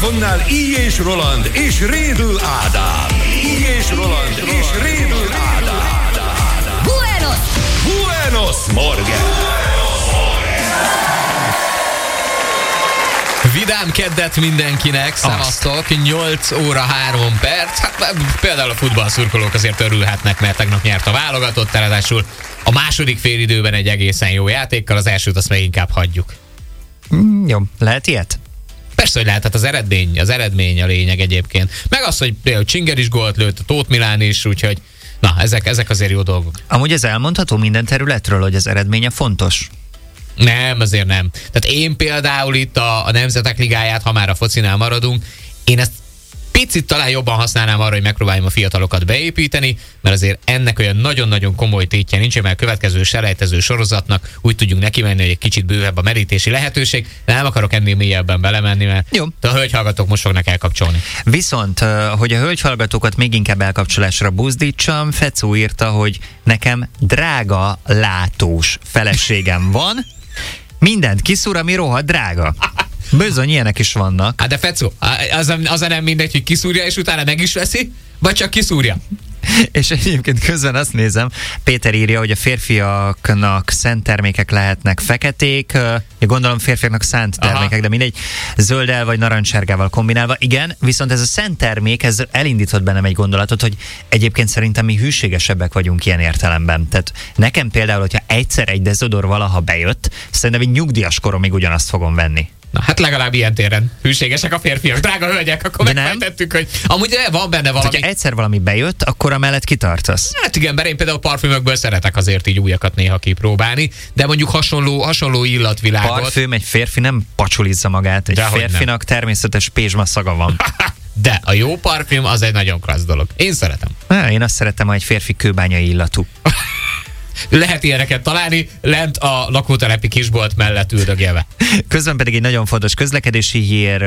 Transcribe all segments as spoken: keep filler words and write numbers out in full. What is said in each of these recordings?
mikrofonnál I. és Roland és Rédl Ádám. I. és Roland és Rédl Ádám. Buenos! Buenos Morgen! Vidám keddet mindenkinek, szevasztok, nyolc óra három perc. Hát például a futballszurkolók azért örülhetnek, mert tegnap nyert a válogatott, ráadásul a második félidőben egy egészen jó játékkal, az elsőt azt meg inkább hagyjuk. Mm, jó, lehet ilyet? Persze, hogy lehet, hát az eredmény, az eredmény a lényeg egyébként. Meg az, hogy például Csinger is gólt lőtt, a Tóth Milán is, úgyhogy na, ezek, ezek azért jó dolgok. Amúgy ez elmondható minden területről, hogy az eredménye fontos? Nem, azért nem. Tehát én például itt a, a Nemzetek Ligáját, ha már a focinál maradunk, én ezt picit talán jobban használnám arra, hogy megpróbáljam a fiatalokat beépíteni, mert azért ennek olyan nagyon-nagyon komoly tétje nincs, mert a következő selejtező sorozatnak úgy tudjunk neki menni, hogy egy kicsit bővebb a merítési lehetőség. De nem akarok ennél mélyebben belemenni, mert jó. A hölgyhallgatók most fognak elkapcsolni. Viszont, hogy a hölgyhallgatókat még inkább elkapcsolásra buzdítsam, Fecó írta, hogy nekem drága látós feleségem van, mindent kiszúr, ami rohadt drága. Bizony, ilyenek is vannak. Hát de Fecó, az, az nem mindegy, hogy kiszúrja, és utána meg is veszi, vagy csak kiszúrja? És egyébként közben azt nézem, Péter írja, hogy a férfiaknak szent termékek lehetnek feketék, gondolom férfiaknak szánt termékek, aha, de mindegy, zölddel vagy narancssárgával kombinálva. Igen, viszont ez a szent termék, ez elindított bennem egy gondolatot, hogy egyébként szerintem mi hűségesebbek vagyunk ilyen értelemben. Tehát nekem például, hogyha egyszer egy dezodor valaha bejött, szerintem egy nyugdíjas koromig ugyanazt fogom venni. Na, hát legalább ilyen téren hűségesek a férfiak. Drága hölgyek, akkor megfejtettük, hogy amúgy van benne valami. Hogyha egyszer valami bejött, akkor amellett kitartasz. Hát igen, mert én például parfümökből szeretek azért így újakat néha kipróbálni, de mondjuk hasonló, hasonló illatvilágot. Parfüm, egy férfi nem pacsulizza magát, egy de férfinak természetes pézsma szaga van. De a jó parfüm az egy nagyon klassz dolog. Én szeretem. Na, én azt szeretem, ha egy férfi kőbányai illatú. Lehet ilyeneket találni lent a lakótelepi kisbolt mellett üldögélve. Közben pedig egy nagyon fontos közlekedési hír.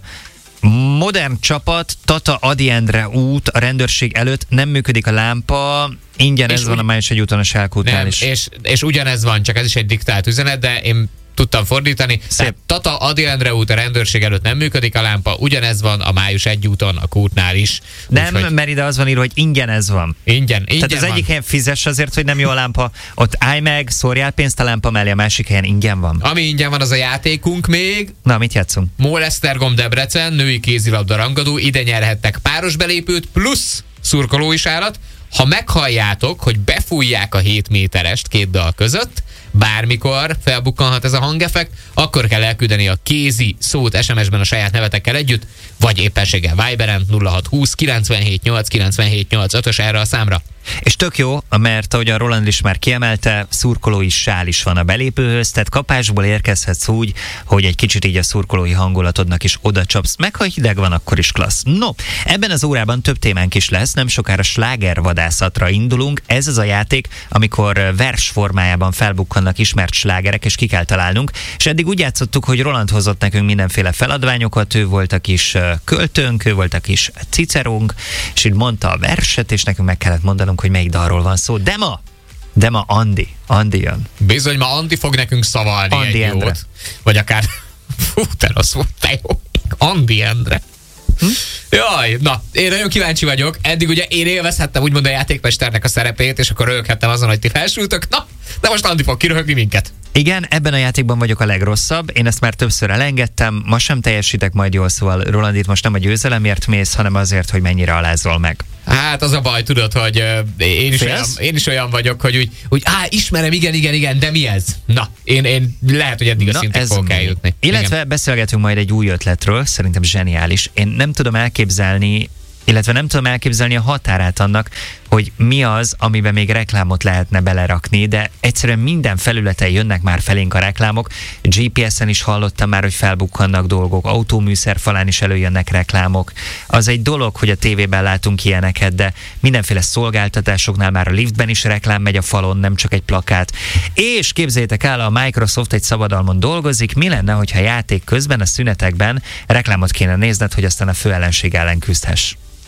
Modern csapat, Tata Ady Endre út, a rendőrség előtt nem működik a lámpa, ingyen ez van a Május egy úton a Sálkútnál is. És, és ugyanez van, csak ez is egy diktált üzenet, de én tudtam fordítani. Tehát Tata Ady Endre út, a rendőrség előtt nem működik a lámpa, ugyanez van a Május egy úton, a Kútnál is. Nem, úgy, mert ide az van írva, hogy ingyen ez van. Ingyen, ingyen Tehát az van. egyik helyen fizess azért, hogy nem jó a lámpa, ott állj meg, szórjál pénzt a lámpa mellé, a másik helyen ingyen van. Ami ingyen van, az a játékunk még. Na, mit játszunk? MOL Esztergom Debrecen, női kézilabda rangadó, ide nyerhettek páros belépőt, plusz szurkolóisárat. Ha meghalljátok, hogy befújják a hét méterest két dal között, bármikor felbukkanhat ez a hangeffekt, akkor kell elküldeni a kézi szót es em es-ben a saját nevetekkel együtt, vagy éppenséggel Viberen nulla hat húsz kilencvenhét nyolc kilencvenhét nyolc ötös erre a számra. És tök jó, mert ahogy a Roland is már kiemelte, szurkolói sál is van a belépőhöz, tehát kapásból érkezhetsz úgy, hogy egy kicsit így a szurkolói hangulatodnak is oda csapsz, meg ha hideg van, akkor is klassz. No, ebben az órában több témánk is lesz, nem sokára slágervadászatra indulunk. Ez az a játék, amikor vers formájában felbukkannak ismert slágerek, és ki kell találnunk. És eddig úgy játszottuk, hogy Roland hozott nekünk mindenféle feladványokat, ő volt a kis költőnk, ő volt a kis cicerónk, és így mondta a verset, és nekünk meg kellett mondanunk, hogy melyik dalról van szó. De ma, de ma Andi, Andi jön. Bizony, ma Andi fog nekünk szavalni Andi egy Endre. jót. Vagy akár, fú, te rossz volt, te jó. Andi Endre. Hm? Jaj, na, én nagyon kíváncsi vagyok. Eddig ugye én élvezhettem úgymond a játékmesternek a szerepét, és akkor röhöghettem azon, hogy ti felsültök. Na, de most Andi fog kiröhögni minket. Igen, ebben a játékban vagyok a legrosszabb. Én ezt már többször elengedtem, ma sem teljesítek majd jól, szóval Roland, itt most nem a győzelemért mész, hanem azért, hogy mennyire alázol meg. Hát az a baj, tudod, hogy uh, én, is olyan, én is olyan vagyok, hogy úgy, úgy á, ismerem, igen, igen, igen, de mi ez? Na, én, én lehet, hogy eddig a szintig fogok eljutni. Illetve igen. Beszélgetünk majd egy új ötletről, szerintem zseniális. Én nem tudom elképzelni, illetve nem tudom elképzelni a határát annak, hogy mi az, amiben még reklámot lehetne belerakni, de egyszerűen minden felületen jönnek már felénk a reklámok. gé pé es-en is hallottam már, hogy felbukkannak dolgok, autóműszer falán is előjönnek reklámok. Az egy dolog, hogy a tévében látunk ilyeneket, de mindenféle szolgáltatásoknál már a liftben is reklám megy a falon, nem csak egy plakát. És képzeljétek el, a Microsoft egy szabadalmon dolgozik, mi lenne, hogyha játék közben, a szünetekben reklámot kéne nézned, hogy aztán a főellenség ellen küzdhess?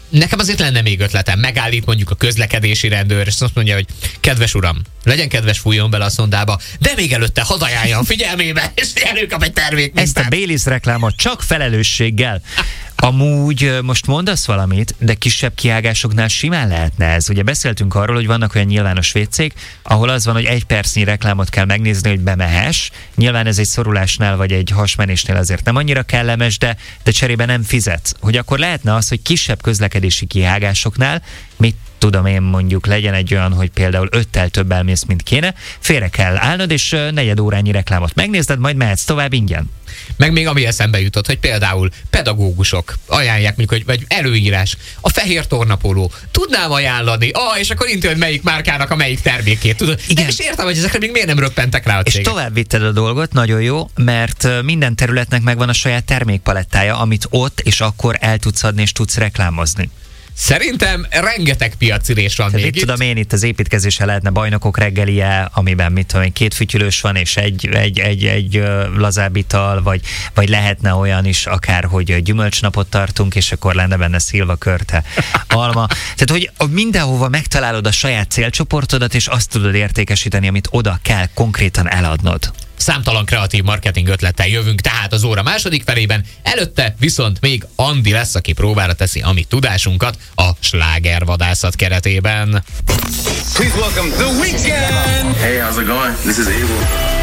nekem azért lenne még ötletem. Megállít mondjuk a közlekedési rendőr, és azt mondja, hogy kedves uram, legyen kedves, fújjon bele a szondába, de még előtte hadd ajánljam figyelmébe, és előkap egy termék. Ezt a Baileys reklámot csak felelősséggel. Amúgy most mondasz valamit, de kisebb kiágásoknál simán lehetne ez. Ugye beszéltünk arról, hogy vannak olyan nyilvános vécék, ahol az van, hogy egy percnyi reklámot kell megnézni, hogy bemehess. Nyilván ez egy szorulásnál vagy egy hasmenésnél azért nem annyira kellemes, de, de cserébe nem fizet. Hogy akkor lehetne az, hogy kisebb közlekedési kiágásoknál, mit tudom én, mondjuk legyen egy olyan, hogy például öttel több elmész, mint kéne, félre kell állnod, és negyed órányi reklámot megnézted, majd mehetsz tovább ingyen. Meg még ami eszembe jutott, hogy például pedagógusok ajánlják, mondjuk, hogy vagy előírás, a fehér tornapóló, tudnám ajánlani, ah, és akkor inti, hogy melyik márkának a melyik termékét, tudod. Igen. Nem is értem, hogy ezekre még miért nem röppentek rá a cégek. És tovább vitted a dolgot, nagyon jó, mert minden területnek megvan a saját termékpalettája, amit ott és akkor el tudsz adni és tudsz reklámozni. Szerintem rengeteg piacirés van tehát még itt. itt. Tudom én, itt az építkezésre lehetne bajnokok reggelie, amiben mit tudom én, két fütyülős van, és egy, egy, egy, egy lazább ital, vagy, vagy lehetne olyan is akár, hogy gyümölcsnapot tartunk, és akkor lenne benne szilvakörte, alma. Tehát, hogy mindenhova megtalálod a saját célcsoportodat, és azt tudod értékesíteni, amit oda kell konkrétan eladnod. Számtalan kreatív marketing ötlettel jövünk tehát az óra második felében, előtte viszont még Andi lesz, aki próbára teszi a mi tudásunkat a slágervadászat keretében. Please welcome The Weeknd! Hey, how's it going? This is Abel.